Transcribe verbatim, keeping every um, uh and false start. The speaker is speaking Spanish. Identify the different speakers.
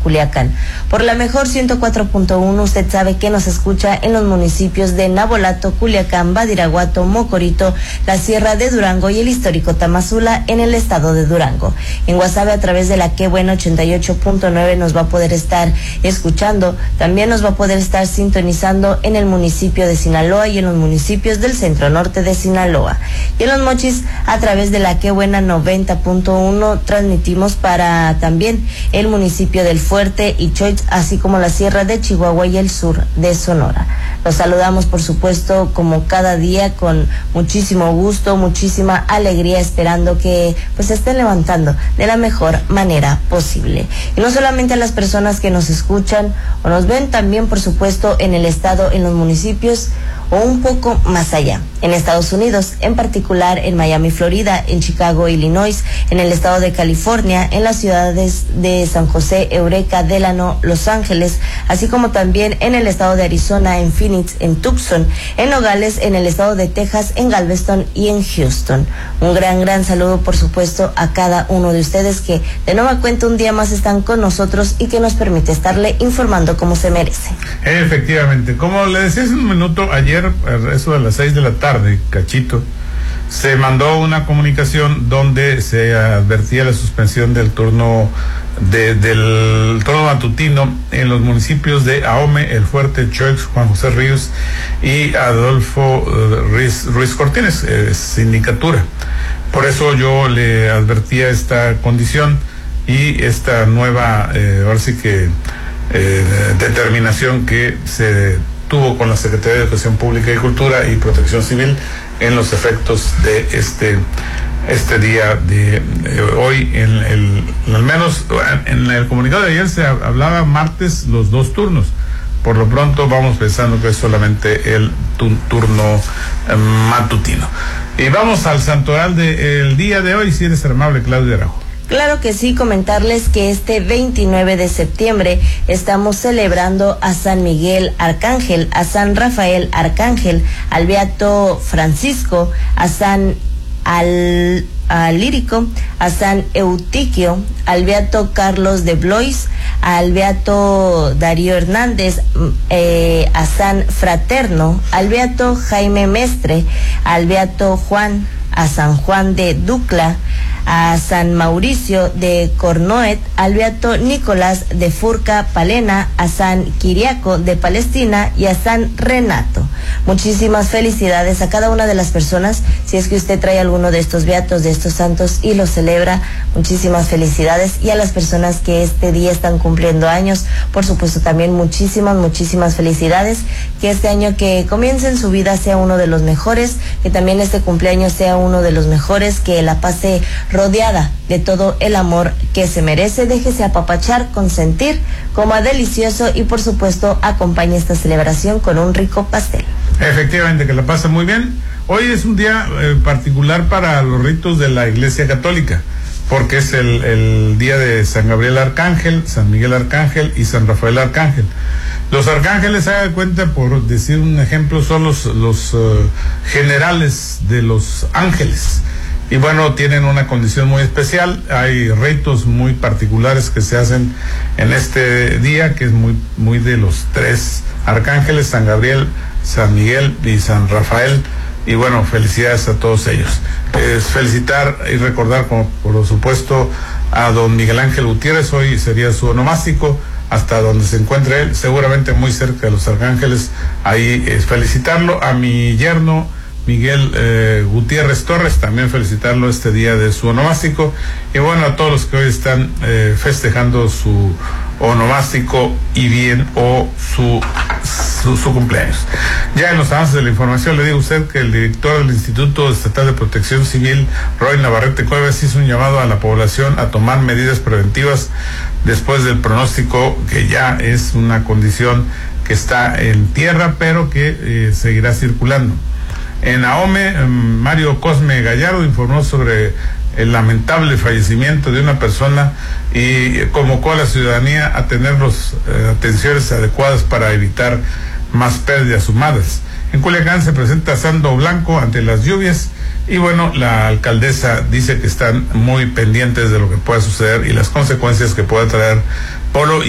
Speaker 1: Culiacán. Por la mejor ciento cuatro punto uno, usted sabe que nos escucha en los municipios de Navolato, Culiacán, Badiraguato, Mocorito, la Sierra de Durango y el histórico Tamazula en el estado de Durango. En Guasave, a través de la Que Buena ochenta y ocho punto nueve, nos va a poder estar escuchando. También nos va a poder estar sintonizando en el municipio de Sinaloa y en los municipios del centro norte de Sinaloa. Y en Los Mochis, a través de la Que Buena noventa punto uno, transmitimos para también el municipio del Fuerte y Choix, así como la Sierra de Chihuahua y el sur de Sonora. Los saludamos, por supuesto, como cada día, con muchísimo gusto, muchísima alegría, esperando que pues se estén levantando de la mejor manera posible. Y no solamente a las personas que nos escuchan o nos ven, también, por supuesto, en el estado, en los municipios o un poco más allá, en Estados Unidos, en particular en Miami, Florida, en Chicago, Illinois, en el estado de California, en las ciudades de San José, Eureka, Delano, Los Ángeles, así como también en el estado de Arizona, en Phoenix, en Tucson, en Nogales, en el estado de Texas, en Galveston y en Houston. Un gran, gran saludo, por supuesto, a cada uno de ustedes que de nueva cuenta un día más están con nosotros y que nos permite estarle informando como se merece.
Speaker 2: Efectivamente, como le decía hace un minuto, ayer, a eso de las seis de la tarde, cachito, se mandó una comunicación donde se advertía la suspensión del turno de, del turno matutino en los municipios de Ahome, El Fuerte, Choix, Juan José Ríos y Adolfo uh, Ruiz, Ruiz Cortines, eh, sindicatura. Por eso yo le advertía esta condición y esta nueva, eh, ahora sí que eh, determinación que se tuvo con la Secretaría de Educación Pública y Cultura y Protección Civil en los efectos de este este día de eh, hoy. En el, al menos en el comunicado de ayer se hablaba martes los dos turnos. Por lo pronto vamos pensando que es solamente el tu, turno eh, matutino. Y vamos al santoral del día de hoy, si eres amable, Claudia Araujo.
Speaker 1: Claro que sí, comentarles que este veintinueve de septiembre estamos celebrando a San Miguel Arcángel, a San Rafael Arcángel, al Beato Francisco, a San Al, al Lírico, a San Eutiquio, al Beato Carlos de Blois, al Beato Darío Hernández, eh, a San Fraterno, al Beato Jaime Mestre, al Beato Juan, a San Juan de Ducla, a San Mauricio de Cornoet, al Beato Nicolás de Furca Palena, a San Quiriaco de Palestina y a San Renato. Muchísimas felicidades a cada una de las personas. Si es que usted trae alguno de estos beatos, de estos santos y los celebra, muchísimas felicidades. Y a las personas que este día están cumpliendo años, por supuesto también muchísimas, muchísimas felicidades. Que este año que comience en su vida sea uno de los mejores, que también este cumpleaños sea uno de los mejores, que la pase rodeada de todo el amor que se merece. Déjese apapachar, consentir, coma delicioso y por supuesto acompañe esta celebración con un rico pastel.
Speaker 2: Efectivamente, que la pase muy bien. Hoy es un día eh, particular para los ritos de la Iglesia Católica, porque es el, el día de San Gabriel Arcángel, San Miguel Arcángel y San Rafael Arcángel. Los arcángeles, se haga cuenta, por decir un ejemplo, son los, los uh, generales de los ángeles. Y bueno, tienen una condición muy especial. Hay ritos muy particulares que se hacen en este día, que es muy, muy de los tres arcángeles, San Gabriel, San Miguel y San Rafael. Y bueno, felicidades a todos ellos. Es felicitar y recordar, como por supuesto, a don Miguel Ángel Gutiérrez. Hoy sería su onomástico, hasta donde se encuentre él, seguramente muy cerca de los arcángeles. Ahí es felicitarlo. A mi yerno Miguel eh, Gutiérrez Torres, también felicitarlo este día de su onomástico. Y bueno, a todos los que hoy están eh, festejando su onomástico y bien o su, su su cumpleaños. Ya en los avances de la información le digo a usted que el director del Instituto Estatal de Protección Civil, Roy Navarrete Cuevas, hizo un llamado a la población a tomar medidas preventivas después del pronóstico, que ya es una condición que está en tierra, pero que eh, seguirá circulando. En Ahome, Mario Cosme Gallardo informó sobre el lamentable fallecimiento de una persona y convocó a la ciudadanía a tener las eh, atenciones adecuadas para evitar más pérdidas humanas. En Culiacán se presenta Sando Blanco ante las lluvias y bueno, la alcaldesa dice que están muy pendientes de lo que pueda suceder y las consecuencias que pueda traer Polo.